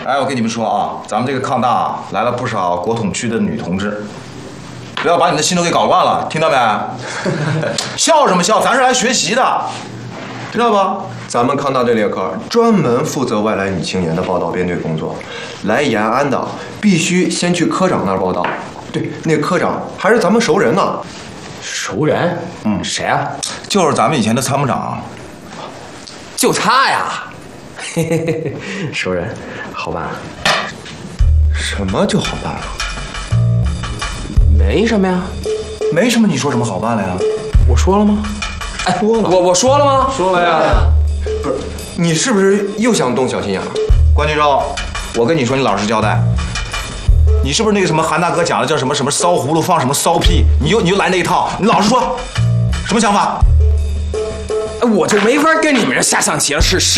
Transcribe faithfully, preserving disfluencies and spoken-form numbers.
哎，我跟你们说啊，咱们这个抗大啊，来了不少国统区的女同志，不要把你的心都给搞乱了，听到没？笑什么笑？咱是来学习的，知道吧？ 咱们抗大这列科专门负责外来女青年的报道编队工作，来延安的必须先去科长那儿报道。对，那科长还是咱们熟人呢。 熟人？嗯，谁啊？ 就是咱们以前的参谋长。 就他呀？嘿嘿嘿，熟人，好办。 什么就好办啊？ 没什么呀。 没什么，你说什么好办了呀？ 我说了吗？哎， 说了。 我我说了吗？ 说了呀。不是，你是不是又想动小心眼儿？ 关军州，我跟你说，你老实交代。你是不是那个什么韩大哥讲的叫什么什么烧葫芦放什么骚屁？你又你又来那一套？你老实说，什么想法？ 我就没法跟你们这下象棋了，是是。